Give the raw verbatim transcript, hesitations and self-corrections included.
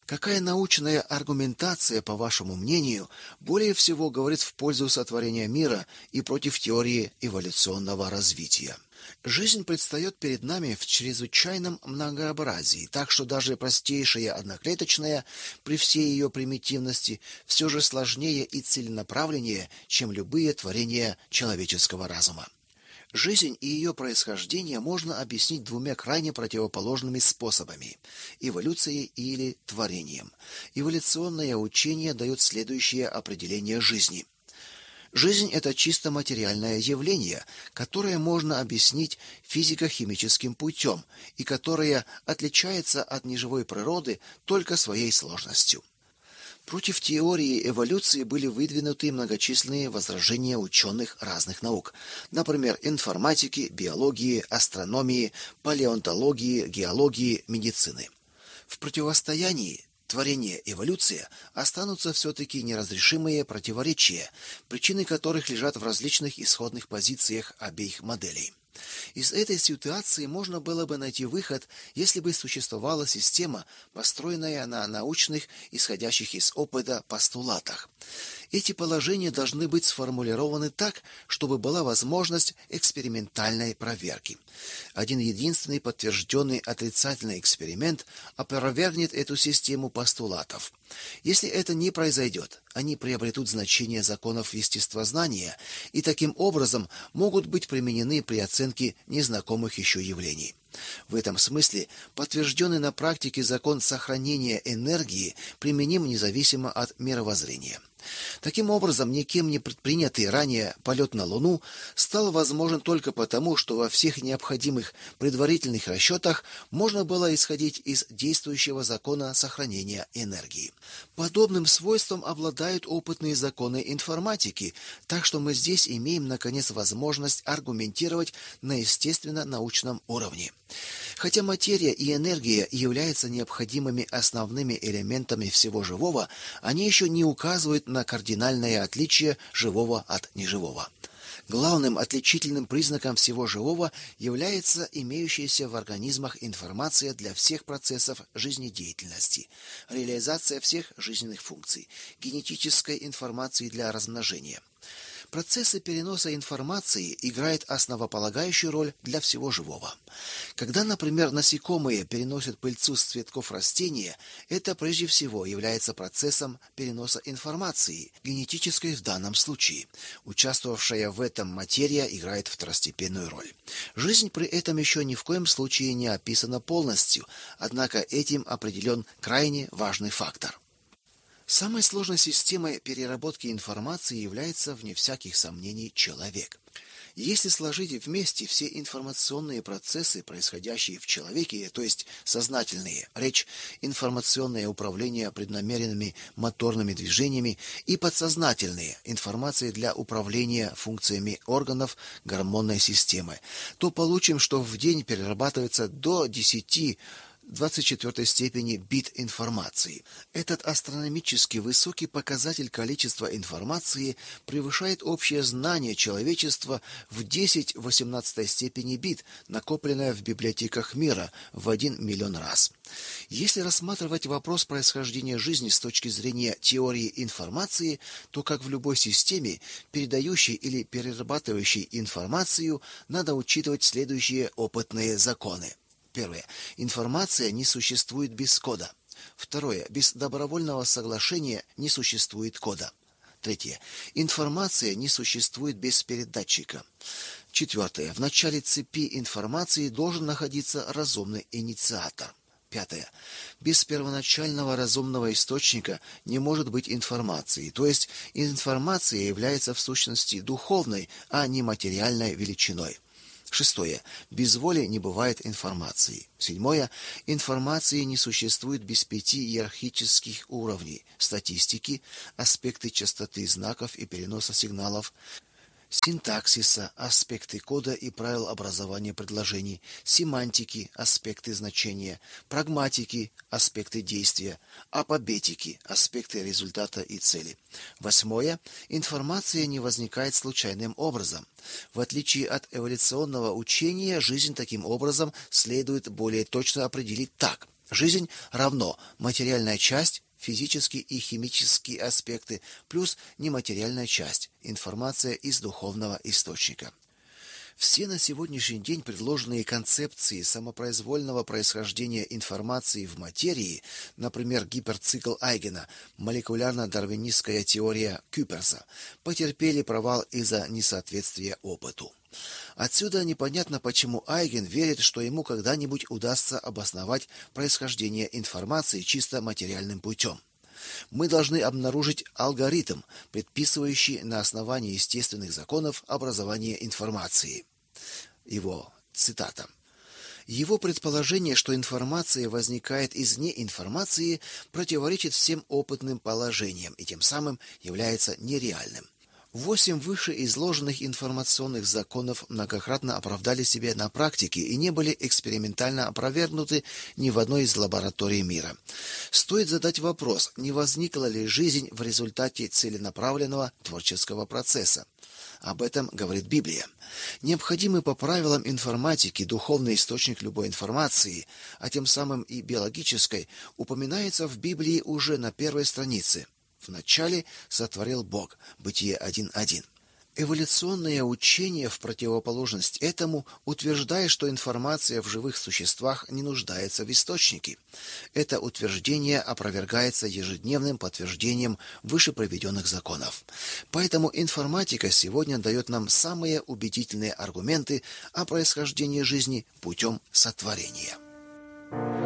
Какая научная аргументация, по вашему мнению, более всего говорит в пользу сотворения мира и против теории эволюционного развития? Жизнь предстает перед нами в чрезвычайном многообразии, так что даже простейшая одноклеточная, при всей ее примитивности, все же сложнее и целенаправленнее, чем любые творения человеческого разума. Жизнь и ее происхождение можно объяснить двумя крайне противоположными способами – эволюцией или творением. Эволюционное учение дает следующее определение жизни. Жизнь – это чисто материальное явление, которое можно объяснить физико-химическим путем и которое отличается от неживой природы только своей сложностью. Против теории эволюции были выдвинуты многочисленные возражения ученых разных наук, например, информатики, биологии, астрономии, палеонтологии, геологии, медицины. В противостоянии творение-эволюция останутся все-таки неразрешимые противоречия, причины которых лежат в различных исходных позициях обеих моделей. Из этой ситуации можно было бы найти выход, если бы существовала система, построенная на научных, исходящих из опыта, постулатах. Эти положения должны быть сформулированы так, чтобы была возможность экспериментальной проверки. Один единственный подтвержденный отрицательный эксперимент опровергнет эту систему постулатов. Если это не произойдет, они приобретут значение законов естествознания и таким образом могут быть применены при оценке незнакомых еще явлений. В этом смысле подтвержденный на практике закон сохранения энергии применим независимо от мировоззрения. Таким образом, никем не предпринятый ранее полет на Луну стал возможен только потому, что во всех необходимых предварительных расчетах можно было исходить из действующего закона сохранения энергии. Подобным свойством обладают опытные законы информатики, так что мы здесь имеем, наконец, возможность аргументировать на естественно-научном уровне. Хотя материя и энергия являются необходимыми основными элементами всего живого, они еще не указывают на кардинальное отличие живого от неживого. Главным отличительным признаком всего живого является имеющаяся в организмах информация для всех процессов жизнедеятельности, реализация всех жизненных функций, генетической информации для размножения. Процессы переноса информации играют основополагающую роль для всего живого. Когда, например, насекомые переносят пыльцу с цветков растения, это прежде всего является процессом переноса информации, генетической в данном случае. Участвовавшая в этом материя играет второстепенную роль. Жизнь при этом еще ни в коем случае не описана полностью, однако этим определен крайне важный фактор. Самой сложной системой переработки информации является, вне всяких сомнений, человек. Если сложить вместе все информационные процессы, происходящие в человеке, то есть сознательные, речь, информационное управление преднамеренными моторными движениями и подсознательные, информации для управления функциями органов гормонной системы, то получим, что в день перерабатывается до десяти двадцать четвёртой степени бит информации. Этот астрономически высокий показатель количества информации превышает общее знание человечества в десять в восемнадцатой степени бит, накопленное в библиотеках мира в один миллион раз. Если рассматривать вопрос происхождения жизни с точки зрения теории информации, то, как в любой системе, передающей или перерабатывающей информацию, надо учитывать следующие опытные законы. Первое. Информация не существует без кода. Второе. Без добровольного соглашения не существует кода. Третье. Информация не существует без передатчика. Четвертое. В начале цепи информации должен находиться разумный инициатор. Пятое. Без первоначального разумного источника не может быть информации, то есть информация является в сущности духовной, а не материальной величиной. Шестое. Без воли не бывает информации. Седьмое. Информации не существует без пяти иерархических уровней: статистики, аспекты частоты знаков и переноса сигналов, синтаксиса, аспекты кода и правил образования предложений, семантики, аспекты значения, прагматики, аспекты действия, апобетики, аспекты результата и цели. Восьмое. Информация не возникает случайным образом. В отличие от эволюционного учения, жизнь таким образом следует более точно определить так. Жизнь равно материальная часть, физические и химические аспекты, плюс нематериальная часть, информация из духовного источника. Все на сегодняшний день предложенные концепции самопроизвольного происхождения информации в материи, например, гиперцикл Айгена, молекулярно-дарвинистская теория Кюперса, потерпели провал из-за несоответствия опыту. Отсюда непонятно, почему Айген верит, что ему когда-нибудь удастся обосновать происхождение информации чисто материальным путем. Мы должны обнаружить алгоритм, предписывающий на основании естественных законов образование информации. Его цитата. Его предположение, что информация возникает из неинформации, противоречит всем опытным положениям и тем самым является нереальным. Восемь вышеизложенных информационных законов многократно оправдали себя на практике и не были экспериментально опровергнуты ни в одной из лабораторий мира. Стоит задать вопрос, не возникла ли жизнь в результате целенаправленного творческого процесса. Об этом говорит Библия. Необходимый по правилам информатики духовный источник любой информации, а тем самым и биологической, упоминается в Библии уже на первой странице. Вначале сотворил Бог. Бытие один один. Эволюционное учение в противоположность этому утверждает, что информация в живых существах не нуждается в источнике. Это утверждение опровергается ежедневным подтверждением выше приведенных законов. Поэтому информатика сегодня дает нам самые убедительные аргументы о происхождении жизни путем сотворения.